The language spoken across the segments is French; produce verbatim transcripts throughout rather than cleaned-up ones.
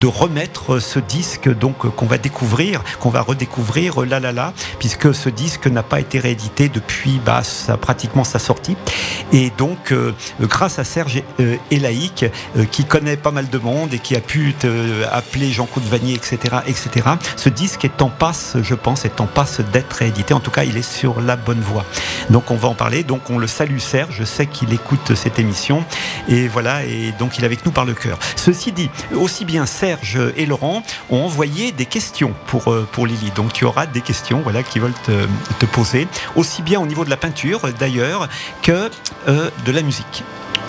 de remettre ce disque donc qu'on va découvrir, qu'on va redécouvrir La La La, puisque ce disque n'a pas été réédité depuis bah, sa, pratiquement sa sortie. Et donc, euh, grâce à Serge euh, Elaïc, euh, qui connaît pas mal de monde et qui a pu euh, appeler Jean-Claude Vannier, et cetera, et cetera, ce disque est en passe, je pense, est en passe d'être réédité. En tout cas, il est sur la bonne voie. Donc, on va en parler. Donc, on le salue, Serge. Je sais qu'il écoute cette émission. Et voilà, et donc, il est avec nous par le cœur. Ceci dit, aussi bien Serge et Laurent ont envoyé des questions pour, pour Lily. Donc tu auras des questions voilà, qui veulent te, te poser, aussi bien au niveau de la peinture d'ailleurs que euh, de la musique.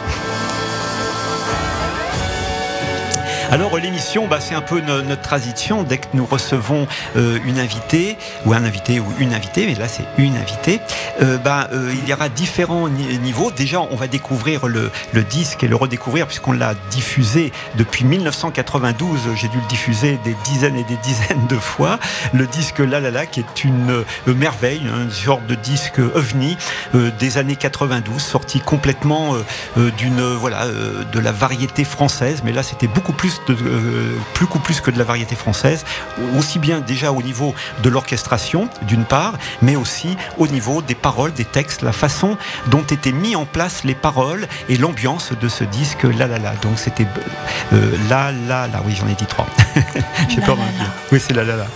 Alors l'émission, bah, c'est un peu no- notre tradition. Dès que nous recevons euh, une invitée, ou un invité ou une invitée, mais là c'est une invitée, euh, bah, euh, il y aura différents ni- niveaux. Déjà, on va découvrir le, le disque et le redécouvrir, puisqu'on l'a diffusé depuis dix-neuf cent quatre-vingt-douze. J'ai dû le diffuser des dizaines et des dizaines de fois. Le disque La La La, qui est une euh, merveille, une sorte de disque ovni euh, des années quatre-vingt-douze, sorti complètement euh, euh, d'une, euh, voilà, euh, de la variété française. Mais là, c'était beaucoup plus De, euh, beaucoup plus que de la variété française, aussi bien déjà au niveau de l'orchestration d'une part, mais aussi au niveau des paroles, des textes, la façon dont étaient mis en place les paroles et l'ambiance de ce disque La La La. Donc c'était euh, La La La, oui j'en ai dit trois. J'ai peur d'en dire. Oui c'est La La La.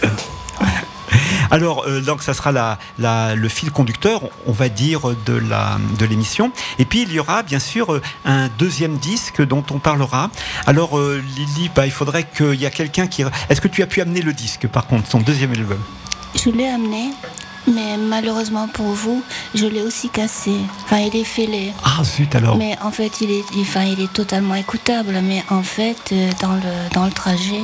Alors, euh, donc, ça sera la, la, le fil conducteur, on va dire, de, la, de l'émission. Et puis, il y aura, bien sûr, un deuxième disque dont on parlera. Alors, euh, Lily, bah, il faudrait qu'il y a quelqu'un qui... Est-ce que tu as pu amener le disque, par contre, son deuxième album ? Je l'ai amené, mais malheureusement pour vous, je l'ai aussi cassé. Enfin, il est fêlé. Ah, zut, alors. Mais en fait, il est, enfin, il est totalement écoutable. Mais en fait, dans le, dans le trajet,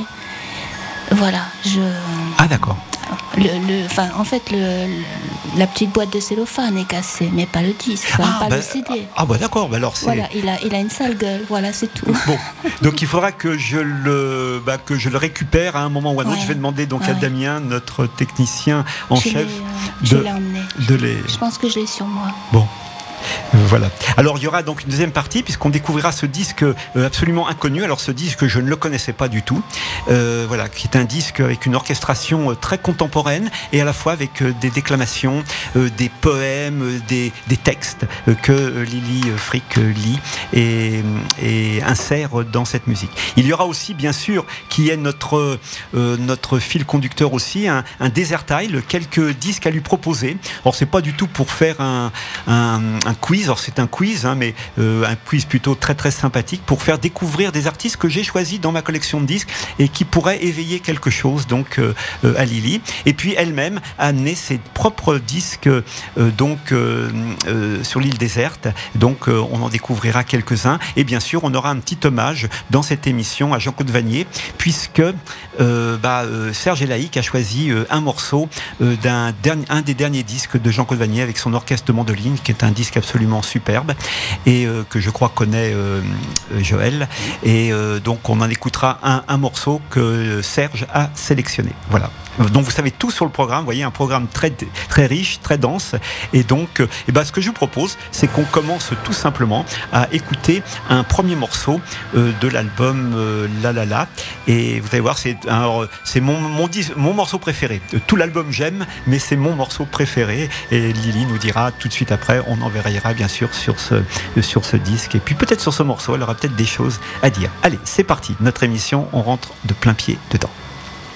voilà, je... Ah, d'accord. Le, le, enfin, en fait, le, la petite boîte de cellophane est cassée, mais pas le disque, enfin, ah, pas bah, le C D. Ah, bah d'accord, bah alors c'est... Voilà, il a, il a une sale gueule, voilà, c'est tout. Bon, donc il faudra que je le, bah, que je le récupère à un moment ou à un autre. Ouais. Je vais demander donc ouais. à Damien, notre technicien en je chef, l'ai, euh, je de, l'ai emmené. de les... Je pense que je l'ai sur moi. Bon. Voilà. Alors il y aura donc une deuxième partie puisqu'on découvrira ce disque euh, absolument inconnu. Alors ce disque je ne le connaissais pas du tout. Euh, voilà, qui est un disque avec une orchestration euh, très contemporaine et à la fois avec euh, des déclamations, euh, des poèmes, euh, des, des textes euh, que euh, Lily euh, Frick euh, lit et, et insère dans cette musique. Il y aura aussi bien sûr qui est notre euh, notre fil conducteur aussi un, un Desert Isle, quelques disques à lui proposer. Alors c'est pas du tout pour faire un, un, un quiz, alors c'est un quiz, hein, mais euh, un quiz plutôt très très sympathique pour faire découvrir des artistes que j'ai choisis dans ma collection de disques et qui pourraient éveiller quelque chose donc euh, euh, à Lily. Et puis elle-même a amené ses propres disques euh, donc euh, euh, sur l'île déserte. Donc euh, on en découvrira quelques-uns et bien sûr on aura un petit hommage dans cette émission à Jean-Claude Vannier puisque euh, bah, euh, Serge Elaïc a choisi euh, un morceau euh, d'un dernier, un des derniers disques de Jean-Claude Vannier avec son orchestre de mandoline qui est un disque absolument superbe et euh, que je crois connaît euh, Joël et euh, donc on en écoutera un, un morceau que Serge a sélectionné. Voilà. Donc vous savez tout sur le programme, vous voyez un programme très, très riche, très dense et donc euh, et ben, ce que je vous propose c'est qu'on commence tout simplement à écouter un premier morceau euh, de l'album euh, La La La et vous allez voir c'est, alors, c'est mon, mon, mon morceau préféré. Tout l'album j'aime mais c'est mon morceau préféré et Lily nous dira tout de suite après, on enverra bien sûr sur ce, sur ce disque et puis peut-être sur ce morceau, elle aura peut-être des choses à dire. Allez, c'est parti, notre émission, on rentre de plein pied dedans.